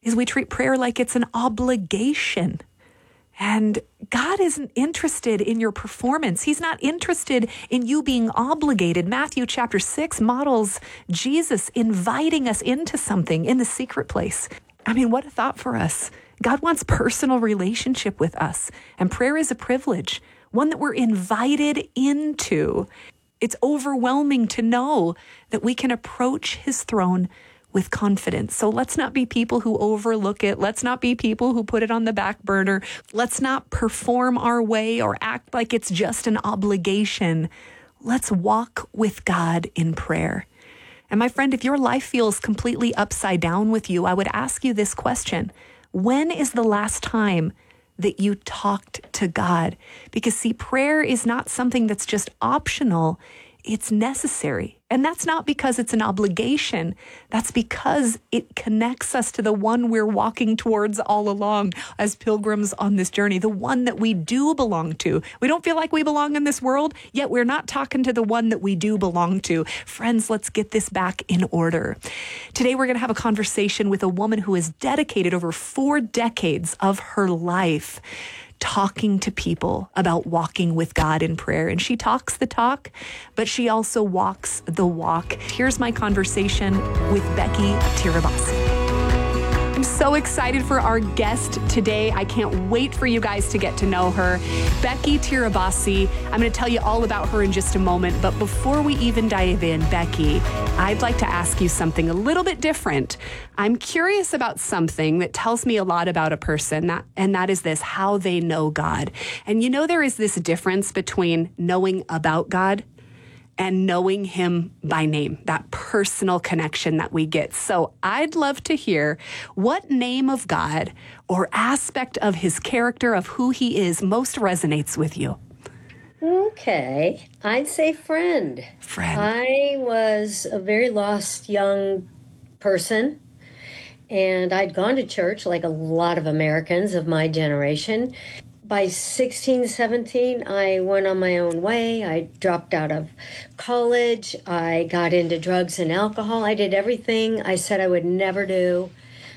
is we treat prayer like it's an obligation. And God isn't interested in your performance. He's not interested in you being obligated. Matthew chapter 6 models Jesus inviting us into something in the secret place. I mean, what a thought for us. God wants personal relationship with us, and prayer is a privilege, one that we're invited into. It's overwhelming to know that we can approach his throne with confidence. So let's not be people who overlook it. Let's not be people who put it on the back burner. Let's not perform our way or act like it's just an obligation. Let's walk with God in prayer. And my friend, if your life feels completely upside down with you, I would ask you this question. When is the last time that you talked to God? Because see, prayer is not something that's just optional. It's necessary. And that's not because it's an obligation. That's because it connects us to the one we're walking towards all along as pilgrims on this journey, the one that we do belong to. We don't feel like we belong in this world, yet we're not talking to the one that we do belong to. Friends, let's get this back in order. Today, we're going to have a conversation with a woman who has dedicated over 4 decades of her life talking to people about walking with God in prayer. And she talks the talk, but she also walks the walk. Here's my conversation with Becky Tirabassi. I'm so excited for our guest today. I can't wait for you guys to get to know her. Becky Tirabassi, I'm going to tell you all about her in just a moment. But before we even dive in, Becky, I'd like to ask you something a little bit different. I'm curious about something that tells me a lot about a person, and that is this, how they know God. And you know, there is this difference between knowing about God and knowing him by name, that personal connection that we get. So I'd love to hear what name of God or aspect of his character, of who he is, most resonates with you. Okay, I'd say friend. Friend. I was a very lost young person, and I'd gone to church like a lot of Americans of my generation. By 16, 17, I went on my own way. I dropped out of college. I got into drugs and alcohol. I did everything I said I would never do.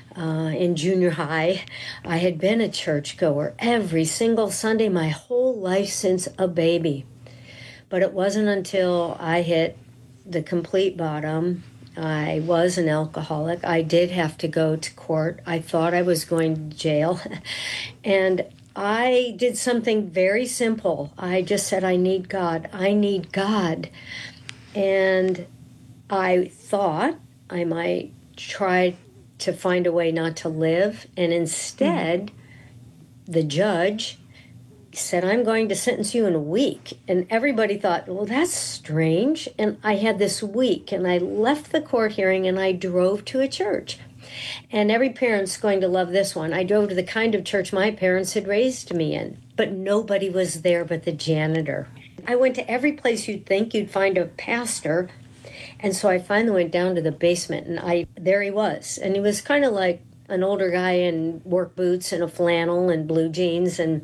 In junior high, I had been a churchgoer every single Sunday my whole life since a baby. But it wasn't until I hit the complete bottom. I was an alcoholic. I did have to go to court. I thought I was going to jail. And I did something very simple. I just said, I need God. I need God. And I thought I might try to find a way not to live. And instead, the judge said, I'm going to sentence you in a week. And everybody thought, well, that's strange. And I had this week, and I left the court hearing, and I drove to a church. And every parent's going to love this one. I drove to the kind of church my parents had raised me in, but nobody was there but the janitor. I went to every place you'd think you'd find a pastor. And so I finally went down to the basement, and there he was. And he was kind of like an older guy in work boots and a flannel and blue jeans. And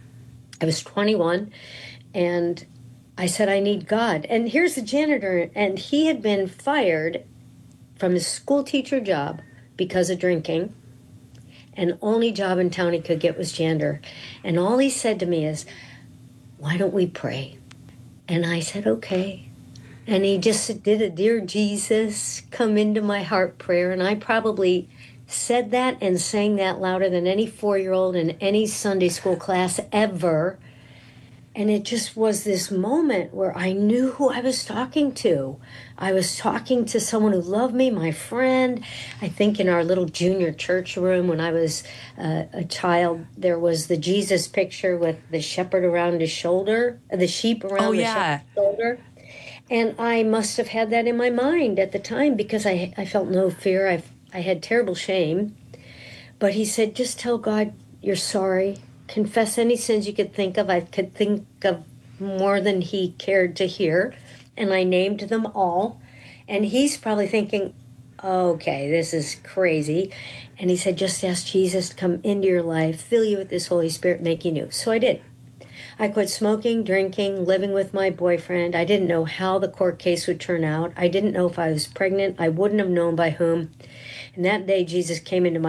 I was 21, and I said, I need God. And here's the janitor, and he had been fired from his school teacher job because of drinking, and the only job in town he could get was janitor. And all he said to me is, why don't we pray? And I said, okay. And he just did a Dear Jesus, come into my heart prayer. And I probably said that and sang that louder than any 4-year-old in any Sunday school class ever. And it just was this moment where I knew who I was talking to. I was talking to someone who loved me, my friend. I think in our little junior church room when I was a child, there was the Jesus picture with the shepherd around his shoulder, the sheep around the shepherd's shoulder. And I must have had that in my mind at the time because I felt no fear. I had terrible shame. But he said, just tell God you're sorry. Confess any sins you could think of. I could think of more than he cared to hear. And I named them all. And he's probably thinking, okay, this is crazy. And he said, just ask Jesus to come into your life, fill you with this Holy Spirit, make you new. So I did. I quit smoking, drinking, living with my boyfriend. I didn't know how the court case would turn out. I didn't know if I was pregnant. I wouldn't have known by whom. And that day, Jesus came into my